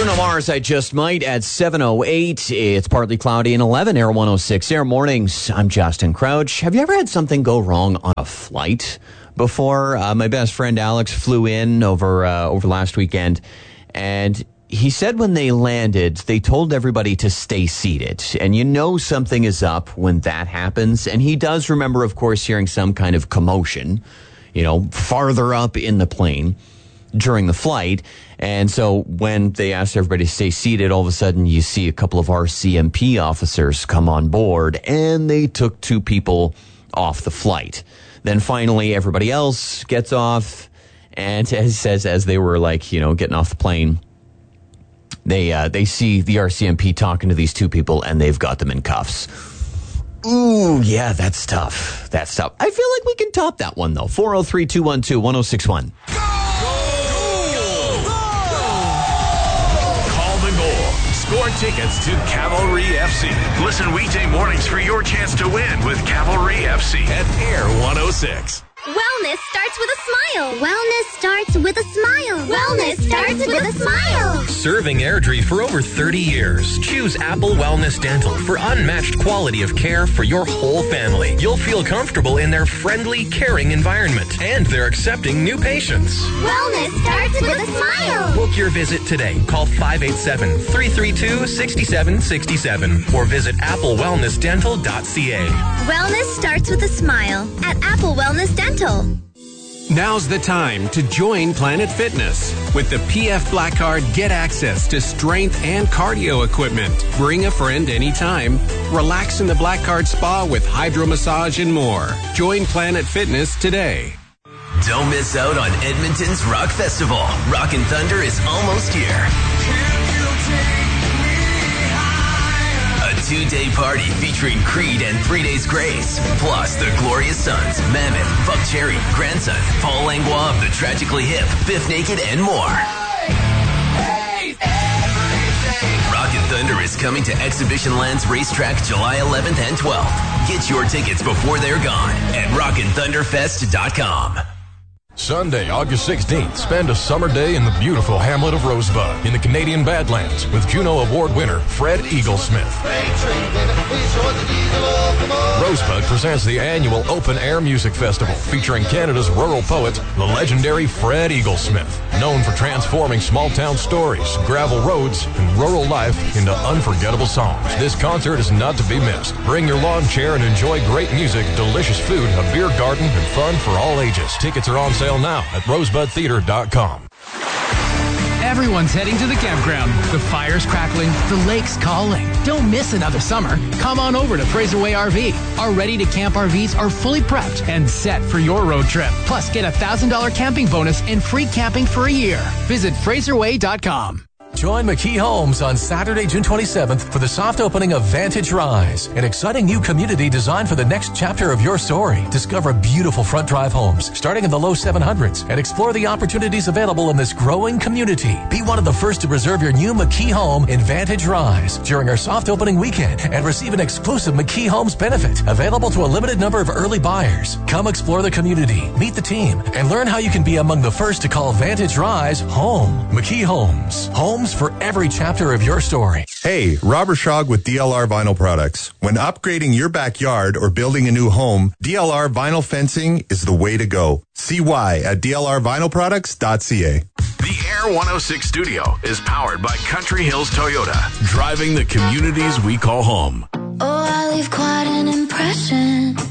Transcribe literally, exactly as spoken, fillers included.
Bruno Mars, I Just Might at seven oh eight. It's partly cloudy and eleven, Air one oh six. Air Mornings, I'm Justin Crouch. Have you ever had something go wrong on a flight before? Uh, my best friend Alex flew in over uh, over last weekend, and he said when they landed, they told everybody to stay seated. And you know something is up when that happens. And he does remember, of course, hearing some kind of commotion, you know, farther up in the plane during the flight. And so when they asked everybody to stay seated, all of a sudden you see a couple of R C M P officers come on board, and they took two people off the flight. Then finally everybody else gets off, and as he says, as they were like, you know, getting off the plane, they uh, they see the R C M P talking to these two people, and they've got them in cuffs. Ooh, yeah, that's tough. That's tough. I feel like we can top that one, though. four oh three, two one two, one oh six one. Score tickets to Cavalry F C. Listen weekday mornings for your chance to win with Cavalry F C at Air one oh six. Wellness starts with a smile. Wellness starts with a smile. Wellness starts with a smile. Serving Airdrie for over thirty years. Choose Apple Wellness Dental for unmatched quality of care for your whole family. You'll feel comfortable in their friendly, caring environment, and they're accepting new patients. Wellness starts with a smile. Book your visit today. Call five eight seven, three three two, six seven six seven or visit apple wellness dental dot c a. Wellness starts with a smile at Apple Wellness Dental. Now's the time to join Planet Fitness. With the P F Black Card, get access to strength and cardio equipment. Bring a friend anytime. Relax in the Black Card Spa with hydro massage and more. Join Planet Fitness today. Don't miss out on Edmonton's Rock Festival. Rockin' Thunder is almost here. Two-day party featuring Creed and Three Days Grace. Plus, the Glorious Sons, Mammoth, Buck Cherry, Grandson, Paul Langlois of the Tragically Hip, Biff Naked, and more. Rockin' Thunder is coming to Exhibition Lands Racetrack July eleventh and twelfth. Get your tickets before they're gone at rockin thunder fest dot com. Sunday, August sixteenth, spend a summer day in the beautiful hamlet of Rosebud in the Canadian Badlands with Juno Award winner Fred Eaglesmith. Rosebud presents the annual Open Air Music Festival featuring Canada's rural poet, the legendary Fred Eaglesmith, known for transforming small-town stories, gravel roads, and rural life into unforgettable songs. This concert is not to be missed. Bring your lawn chair and enjoy great music, delicious food, a beer garden, and fun for all ages. Tickets are on sale now at rosebud theater dot com. Everyone's heading to the campground. The fire's crackling, the lake's calling. Don't miss another summer. Come on over to Fraser Way R V. Our ready-to-camp R Vs are fully prepped and set for your road trip. Plus, get a one thousand dollars camping bonus and free camping for a year. Visit fraser way dot com. Join McKee Homes on Saturday, June twenty-seventh for the soft opening of Vantage Rise, an exciting new community designed for the next chapter of your story. Discover beautiful front drive homes starting in the low seven hundreds and explore the opportunities available in this growing community. Be one of the first to reserve your new McKee home in Vantage Rise during our soft opening weekend and receive an exclusive McKee Homes benefit available to a limited number of early buyers. Come explore the community, meet the team, and learn how you can be among the first to call Vantage Rise home. McKee Homes. Homes for every chapter of your story. Hey, Robert Schog with D L R Vinyl Products. When upgrading your backyard or building a new home, D L R Vinyl Fencing is the way to go. See why at d l r vinyl products dot c a. The Air one oh six studio is powered by Country Hills Toyota, driving the communities we call home. Oh, I leave quite an impression.